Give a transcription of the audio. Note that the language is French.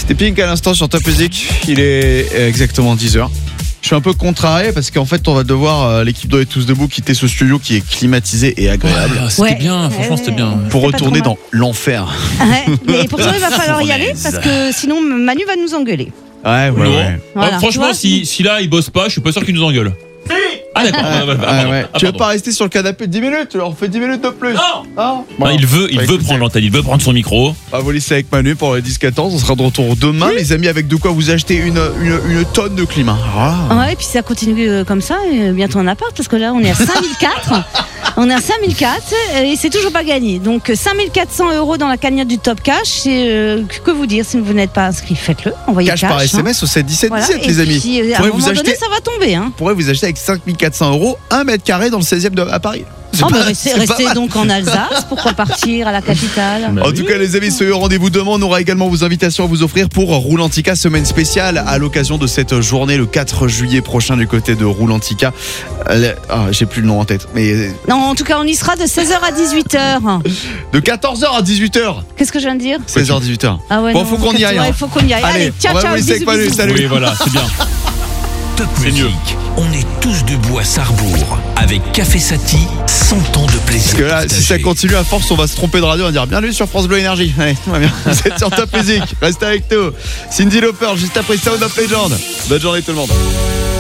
C'était Pink à l'instant sur Top Music. Il est exactement 10h. Je suis un peu contrarié parce qu'en fait on va devoir, l'équipe de Tous Debout, quitter ce studio qui est climatisé et agréable C'était bien, franchement c'était bien. pour retourner dans l'enfer. Ouais, mais pourtant il va falloir y aller parce que sinon Manu va nous engueuler. Ouais. Voilà, Franchement, tu vois, si là il bosse pas, je suis pas sûr qu'il nous engueule. Ah d'accord. Tu veux pas rester sur le canapé 10 minutes, tu leur fais 10 minutes de plus. Non. Bon. Il veut prendre l'antenne, il veut prendre son micro. On va vous laisser avec Manu pour les 10-14. On sera de retour demain, les amis, avec de quoi vous acheter une tonne de climat. Ouais, et puis ça continue comme ça, et bientôt en appart, parce que là on est à 5004. On est à 5004 et c'est toujours pas gagné. Donc 5400 € dans la cagnotte du Top Cash. Que vous dire, si vous n'êtes pas inscrit, faites-le. Envoyez Cash par SMS au 7 17 Voilà. 17, les amis. Et puis, à un moment donné, ça va tomber. Pourrez vous acheter avec 5400 € 1 mètre carré dans le 16e à Paris. Restez donc en Alsace, pourquoi partir à la capitale? En tout cas, les amis, soyez au rendez-vous demain. On aura également vos invitations à vous offrir pour Roulantica, semaine spéciale à l'occasion de cette journée le 4 juillet prochain du côté de Roulantica. J'ai plus le nom en tête, mais Non, en tout cas, on y sera de 16h à 18h. de 14h à 18h. Qu'est-ce que je viens de dire? 16h 18h. Ah ouais, Bon, non, faut qu'on y aille. Il faut qu'on y aille. Allez, ciao, on va ciao. vous laisser avec Bisous, Manu. bisous. Salut. Oui, voilà, c'est bien. Top C'est Music, mieux. on est tous debout à Sarrebourg avec Café Sati, 100 ans de plaisir. Parce que là, si ça partagé. continue à force, on va se tromper de radio. On va dire bienvenue sur France Bleu Énergie. Allez, tout va bien. Vous êtes sur Top Music. Restez avec nous. Cindy Lauper, juste après Sound of Legend. Bonne journée tout le monde.